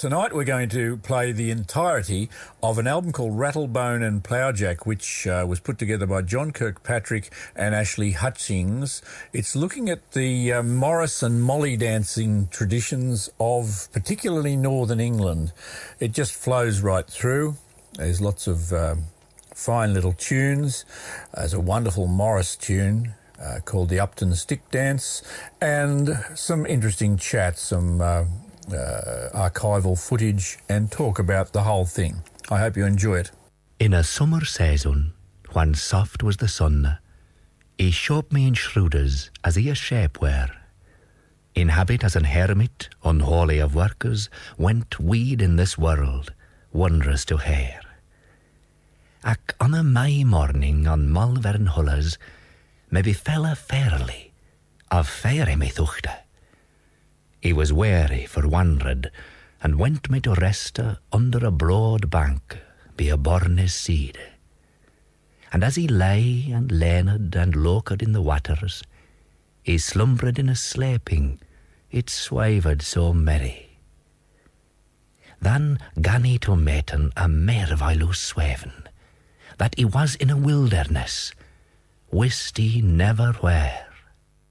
Tonight we're going to play the entirety of an album called Rattlebone and Plowjack, which was put together by John Kirkpatrick and Ashley Hutchings. It's looking at the Morris and Molly dancing traditions of particularly Northern England. It just flows right through. There's lots of fine little tunes. There's a wonderful Morris tune called the Upton Stick Dance, and some interesting chats, some archival footage, and talk about the whole thing. I hope you enjoy it. In a summer season, when soft was the sun, he showed me in shrewders as he a shape were. In habit as an hermit, unholy of workers, went weed in this world, wondrous to hear. Ac on a May morning on Malvern Hullers, me befell a fairly, of fairy me thuchte. He was weary for wandered, and went me to rest under a broad bank be a Bornes seed. And as he lay and leaned and looked in the waters, he slumbered in a sleeping, it swaved so merry. Then gan he to meten a mervailu swaven, that he was in a wilderness, wist he never where.